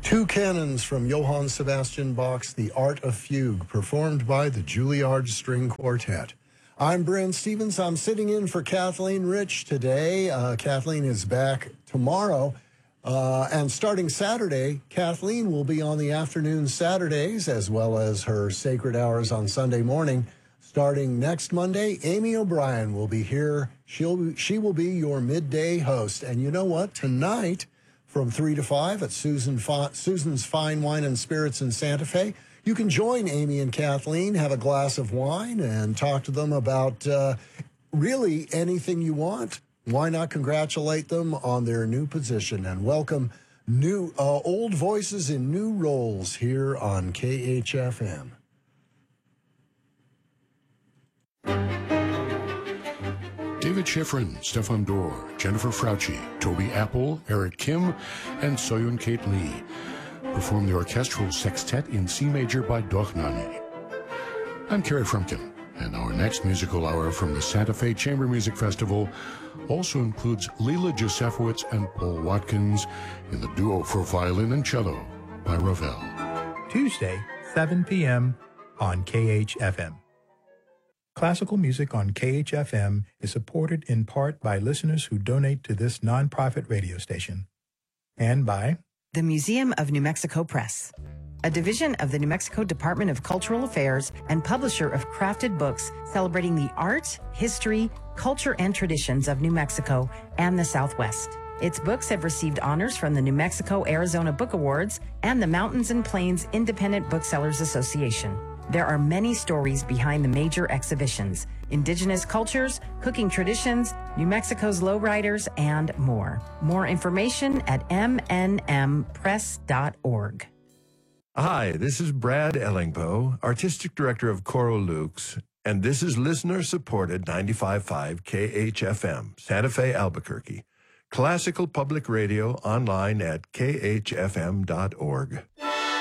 Two canons from Johann Sebastian Bach's The Art of Fugue, performed by the Juilliard String Quartet. I'm Brent Stevens. I'm sitting in for Kathleen Rich today. Kathleen is back tomorrow. And starting Saturday, Kathleen will be on the afternoon Saturdays, as well as her sacred hours on Sunday morning. Starting next Monday, Amy O'Brien will be here. She will be your midday host. And you know what? Tonight, from 3 to 5 at Susan's Fine Wine and Spirits in Santa Fe, you can join Amy and Kathleen, have a glass of wine, and talk to them about really anything you want. Why not congratulate them on their new position and welcome new old voices in new roles here on KHFM. David Schifrin, Stefan Dorr, Jennifer Frauci, Toby Apple, Eric Kim, and Soyun Kate Lee perform the orchestral sextet in C major by Dochnani. I'm Kerry Frumkin, and our next musical hour from the Santa Fe Chamber Music Festival also includes Leela Josefowitz and Paul Watkins in the duo for violin and cello by Ravel. Tuesday, 7 p.m. on KHFM. Classical music on KHFM is supported in part by listeners who donate to this nonprofit radio station and by the Museum of New Mexico Press, a division of the New Mexico Department of Cultural Affairs and publisher of crafted books celebrating the art, history, culture, and traditions of New Mexico and the Southwest. Its books have received honors from the New Mexico-Arizona Book Awards and the Mountains and Plains Independent Booksellers Association. There are many stories behind the major exhibitions: indigenous cultures, cooking traditions, New Mexico's lowriders, and more. More information at mnmpress.org. Hi, this is Brad Ellingpo, Artistic Director of Coro Lux, and this is listener-supported 95.5 KHFM, Santa Fe, Albuquerque. Classical Public Radio online at khfm.org.